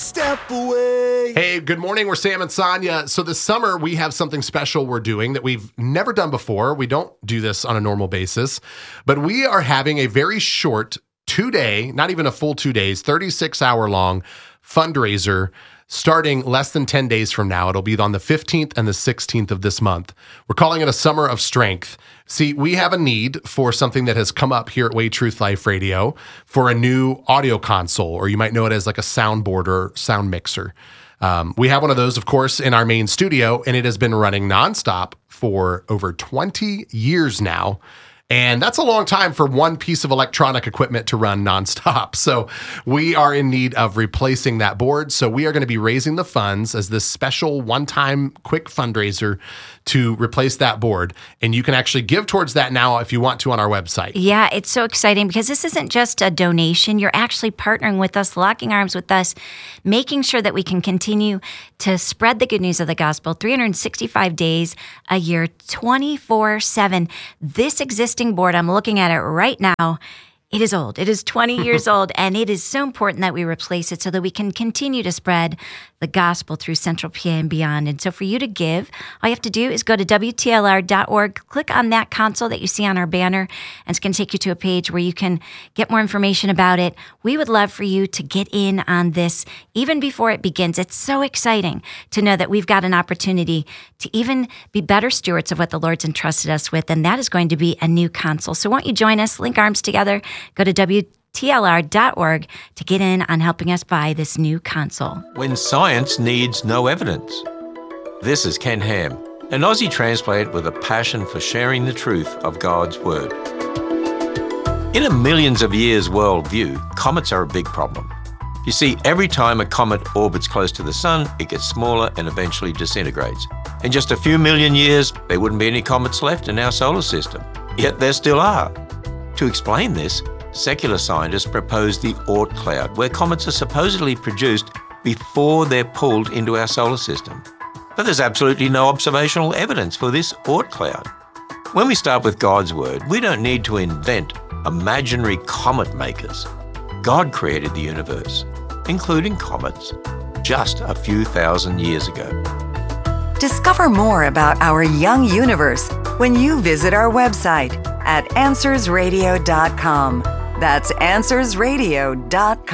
step away. Hey, good morning. We're Sam and Sonia. So this summer, we have something special we're doing that we've never done before. We don't do this on a normal basis, but we are having a very short 2-day, not even a full 2 days, 36-hour long fundraiser starting less than 10 days from now. It'll be on the 15th and the 16th of this month. We're calling it a Summer of Strength. See, we have a need for something that has come up here at Way Truth Life Radio for a new audio console, or you might know it as like a soundboard or sound mixer. We have one of those, of course, in our main studio, and it has been running nonstop for over 20 years now. And that's a long time for one piece of electronic equipment to run nonstop. So we are in need of replacing that board. So we are going to be raising the funds as this special one-time quick fundraiser to replace that board. And you can actually give towards that now if you want to on our website. Yeah, it's so exciting because this isn't just a donation. You're actually partnering with us, locking arms with us, making sure that we can continue to spread the good news of the gospel 365 days a year, 24/7. This existing board, I'm looking at it right now. It is old. It is 20 years old, and it is so important that we replace it so that we can continue to spread the gospel through Central PA and beyond. And so for you to give, all you have to do is go to WTLR.org, click on that console that you see on our banner, and it's going to take you to a page where you can get more information about it. We would love for you to get in on this even before it begins. It's so exciting to know that we've got an opportunity to even be better stewards of what the Lord's entrusted us with, and that is going to be a new console. So won't you join us, link arms together, go to WTLR.org to get in on helping us buy this new console. When science needs no evidence. This is Ken Ham, an Aussie transplant with a passion for sharing the truth of God's Word. In a millions of years worldview, comets are a big problem. You see, every time a comet orbits close to the sun, it gets smaller and eventually disintegrates. In just a few million years, there wouldn't be any comets left in our solar system. Yet there still are. To explain this, secular scientists proposed the Oort cloud, where comets are supposedly produced before they're pulled into our solar system. But there's absolutely no observational evidence for this Oort cloud. When we start with God's Word, we don't need to invent imaginary comet makers. God created the universe, including comets, just a few thousand years ago. Discover more about our young universe when you visit our website at AnswersRadio.com. That's AnswersRadio.com.